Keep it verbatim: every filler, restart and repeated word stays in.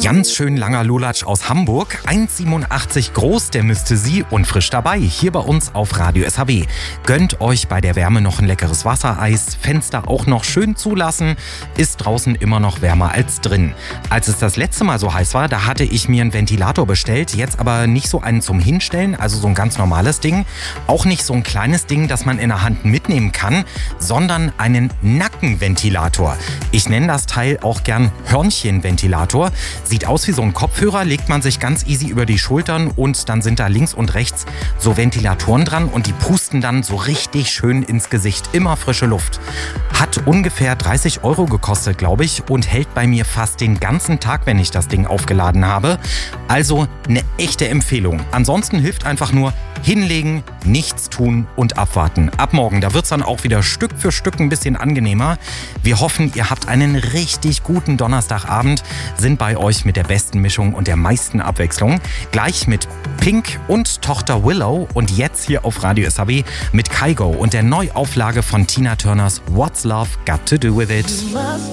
Ganz schön langer Lulatsch aus Hamburg, eins Komma siebenundachtzig groß, der müsste sie und frisch dabei, hier bei uns auf Radio S H W. Gönnt euch bei der Wärme noch ein leckeres Wassereis, Fenster auch noch schön zulassen, ist draußen immer noch wärmer als drin. Als es das letzte Mal so heiß war, da hatte ich mir einen Ventilator bestellt, jetzt aber nicht so einen zum Hinstellen, also so ein ganz normales Ding, auch nicht so ein kleines Ding, das man in der Hand mitnehmen kann, sondern einen Nackenventilator. Ich nenne das Teil auch gern Hörnchenventilator. Sieht aus wie so ein Kopfhörer, legt man sich ganz easy über die Schultern und dann sind da links und rechts so Ventilatoren dran und die pusten dann so richtig schön ins Gesicht. Immer frische Luft. Hat ungefähr dreißig Euro gekostet, glaube ich, und hält bei mir fast den ganzen Tag, wenn ich das Ding aufgeladen habe. Also eine echte Empfehlung. Ansonsten hilft einfach nur hinlegen, nichts tun und abwarten. Ab morgen, da wird es dann auch wieder Stück für Stück ein bisschen angenehmer. Wir hoffen, ihr habt einen richtig guten Donnerstagabend, sind bei euch mit der besten Mischung und der meisten Abwechslung. Gleich mit Pink und Tochter Willow und jetzt hier auf Radio S H W mit Kygo und der Neuauflage von Tina Turners What's Love Got to Do With It.